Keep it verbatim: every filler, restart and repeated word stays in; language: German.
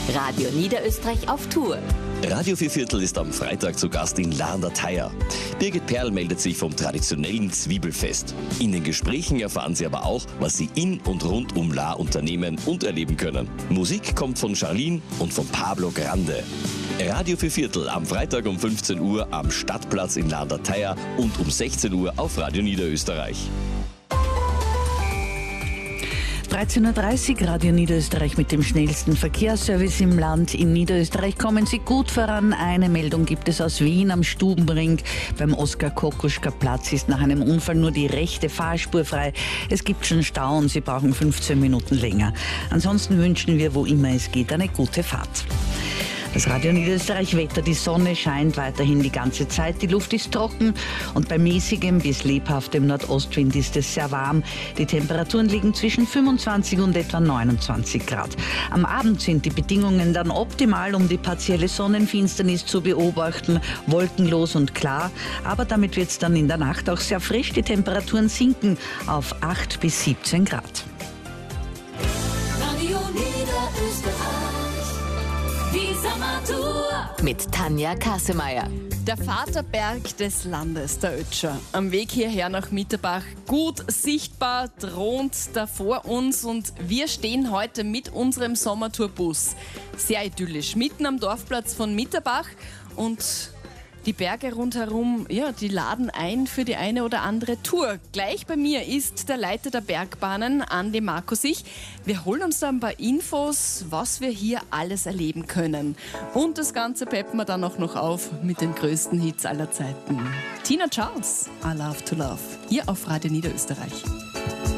Radio Niederösterreich auf Tour. Radio Vierviertel ist am Freitag zu Gast in La an der Thaya. Birgit Perl meldet sich vom traditionellen Zwiebelfest. In den Gesprächen erfahren Sie aber auch, was Sie in und rund um La unternehmen und erleben können. Musik kommt von Charlene und von Pablo Grande. Radio Vierviertel am Freitag um fünfzehn Uhr am Stadtplatz in La an der Thaya und um sechzehn Uhr auf Radio Niederösterreich. dreizehn Uhr dreißig, Radio Niederösterreich mit dem schnellsten Verkehrsservice im Land. In Niederösterreich kommen Sie gut voran. Eine Meldung gibt es aus Wien am Stubenring. Beim Oskar-Kokoschka-Platz ist nach einem Unfall nur die rechte Fahrspur frei. Es gibt schon Stau und Sie brauchen fünfzehn Minuten länger. Ansonsten wünschen wir, wo immer es geht, eine gute Fahrt. Das Radio Niederösterreich Wetter, die Sonne scheint weiterhin die ganze Zeit, die Luft ist trocken und bei mäßigem bis lebhaftem Nordostwind ist es sehr warm. Die Temperaturen liegen zwischen fünfundzwanzig und etwa neunundzwanzig Grad. Am Abend sind die Bedingungen dann optimal, um die partielle Sonnenfinsternis zu beobachten, wolkenlos und klar, aber damit wird es dann in der Nacht auch sehr frisch. Die Temperaturen sinken auf acht bis siebzehn Grad. Radio Niederösterreich. Mit Tanja Kassemeyer. Der Vaterberg des Landes, der Ötscher. Am Weg hierher nach Mitterbach, gut sichtbar, thront da vor uns und wir stehen heute mit unserem Sommertourbus. Sehr idyllisch, mitten am Dorfplatz von Mitterbach und die Berge rundherum, ja, die laden ein für die eine oder andere Tour. Gleich bei mir ist der Leiter der Bergbahnen, Andi Markusich. Wir holen uns da ein paar Infos, was wir hier alles erleben können. Und das Ganze peppen wir dann auch noch auf mit den größten Hits aller Zeiten. Tina Charles, I Love to Love, hier auf Radio Niederösterreich.